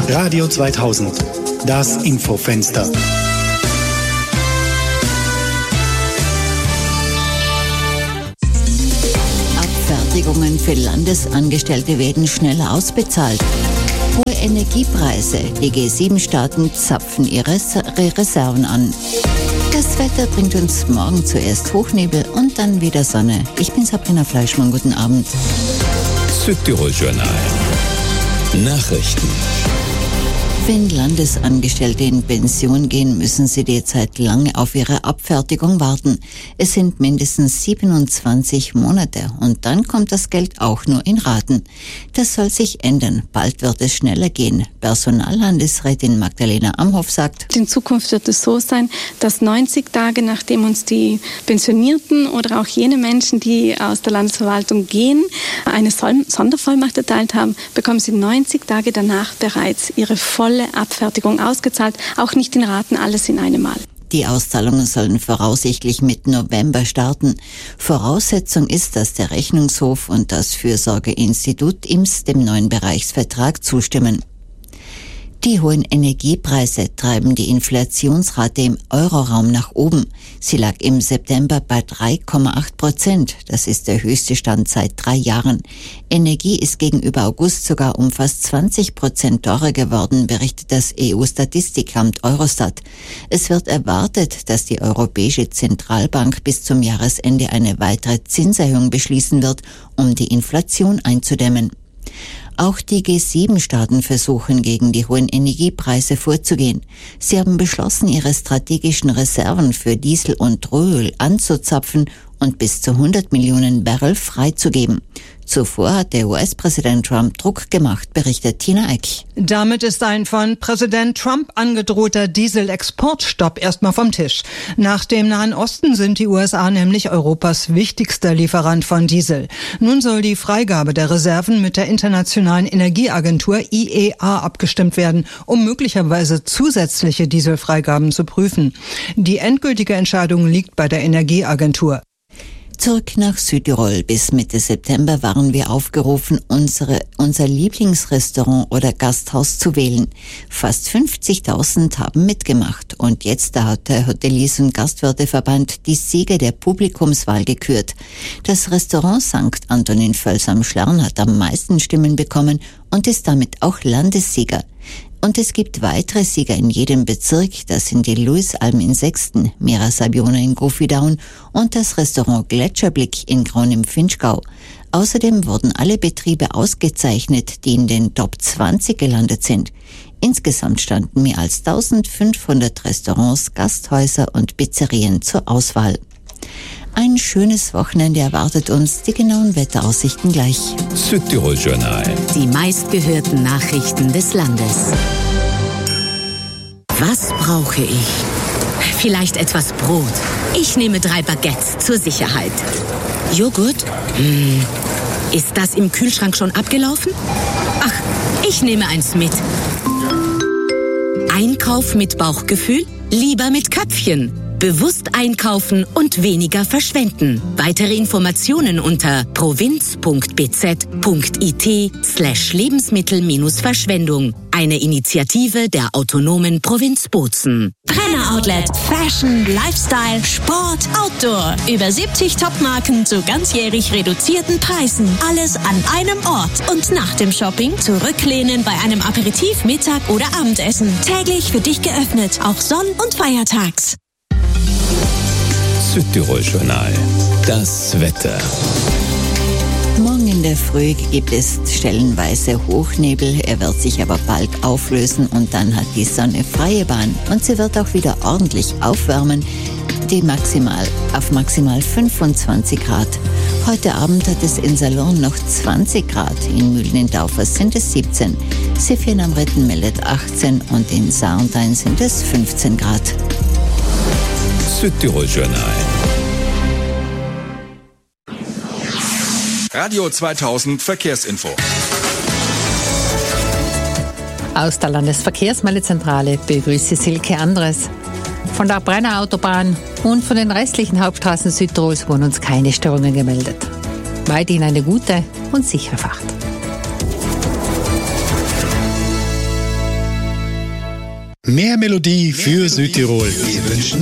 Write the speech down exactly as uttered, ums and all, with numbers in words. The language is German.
Radio zweitausend, das Infofenster. Abfertigungen für Landesangestellte werden schneller ausbezahlt. Hohe Energiepreise. Die G sieben Staaten zapfen ihre Reserven an. Das Wetter bringt uns morgen zuerst Hochnebel und dann wieder Sonne. Ich bin Sabrina Fleischmann. Guten Abend. Südtirol-Journal. Nachrichten. Wenn Landesangestellte in Pension gehen, müssen sie derzeit lange auf ihre Abfertigung warten. Es sind mindestens siebenundzwanzig Monate und dann kommt das Geld auch nur in Raten. Das soll sich ändern. Bald wird es schneller gehen. Personallandesrätin Magdalena Amhoff sagt: In Zukunft wird es so sein, dass neunzig Tage, nachdem uns die Pensionierten oder auch jene Menschen, die aus der Landesverwaltung gehen, eine Sondervollmacht erteilt haben, bekommen sie neunzig Tage danach bereits ihre volle Abfertigung ausgezahlt, auch nicht in Raten, alles in einem Mal. Die Auszahlungen sollen voraussichtlich Mitte November starten. Voraussetzung ist, dass der Rechnungshof und das Fürsorgeinstitut I M S dem neuen Bereichsvertrag zustimmen. Die hohen Energiepreise treiben die Inflationsrate im Euroraum nach oben. Sie lag im September bei drei Komma acht Prozent. Das ist der höchste Stand seit drei Jahren. Energie ist gegenüber August sogar um fast zwanzig Prozent teurer geworden, berichtet das E U-Statistikamt Eurostat. Es wird erwartet, dass die Europäische Zentralbank bis zum Jahresende eine weitere Zinserhöhung beschließen wird, um die Inflation einzudämmen. Auch die G sieben Staaten versuchen, gegen die hohen Energiepreise vorzugehen. Sie haben beschlossen, ihre strategischen Reserven für Diesel und Rohöl anzuzapfen und bis zu hundert Millionen Barrel freizugeben. Zuvor hat der U S-Präsident Trump Druck gemacht, berichtet Tina Eck. Damit ist ein von Präsident Trump angedrohter Dieselexportstopp erstmal vom Tisch. Nach dem Nahen Osten sind die U S A nämlich Europas wichtigster Lieferant von Diesel. Nun soll die Freigabe der Reserven mit der Internationalen Energieagentur I E A abgestimmt werden, um möglicherweise zusätzliche Dieselfreigaben zu prüfen. Die endgültige Entscheidung liegt bei der Energieagentur. Zurück nach Südtirol. Bis Mitte September waren wir aufgerufen, unsere, unser Lieblingsrestaurant oder Gasthaus zu wählen. Fast fünfzigtausend haben mitgemacht. Und jetzt hat der Hoteliers- und Gastwirteverband die Sieger der Publikumswahl gekürt. Das Restaurant Sankt Antonin Völs am Schlern hat am meisten Stimmen bekommen und ist damit auch Landessieger. Und es gibt weitere Sieger in jedem Bezirk. Das sind die Louis-Alm in Sexten, Mera Sabiona in Gofidaun und das Restaurant Gletscherblick in Graun im Finchgau. Außerdem wurden alle Betriebe ausgezeichnet, die in den Top zwanzig gelandet sind. Insgesamt standen mehr als eintausendfünfhundert Restaurants, Gasthäuser und Pizzerien zur Auswahl. Ein schönes Wochenende erwartet uns. Die genauen Wetteraussichten gleich. Südtirol-Journal. Die meistgehörten Nachrichten des Landes. Was brauche ich? Vielleicht etwas Brot. Ich nehme drei Baguettes zur Sicherheit. Joghurt? Hm. Ist das im Kühlschrank schon abgelaufen? Ach, ich nehme eins mit. Einkauf mit Bauchgefühl? Lieber mit Köpfchen. Bewusst einkaufen und weniger verschwenden. Weitere Informationen unter provinz.bz.it slash Lebensmittel-Verschwendung. Eine Initiative der autonomen Provinz Bozen. Brenner Outlet. Fashion, Lifestyle, Sport, Outdoor. Über siebzig Topmarken zu ganzjährig reduzierten Preisen. Alles an einem Ort. Und nach dem Shopping zurücklehnen bei einem Aperitif, Mittag oder Abendessen. Täglich für dich geöffnet. Auch sonn- und feiertags. Südtirol-Journal. Das Wetter. Morgen in der Früh gibt es stellenweise Hochnebel. Er wird sich aber bald auflösen und dann hat die Sonne freie Bahn. Und sie wird auch wieder ordentlich aufwärmen, die maximal auf maximal fünfundzwanzig Grad. Heute Abend hat es in Salon noch zwanzig Grad. In Mühlen in Daufers sind es siebzehn. Siffien am Ritten meldet achtzehn und in Sarntein sind es fünfzehn Grad. Südtirol-Journal. Radio zweitausend Verkehrsinfo. Aus der Landesverkehrsmeldezentrale begrüße Silke Andres. Von der Brenner Autobahn und von den restlichen Hauptstraßen Südtirols wurden uns keine Störungen gemeldet. Weiterhin eine gute und sichere Fahrt. Mehr Melodie für Südtirol. Wir wünschen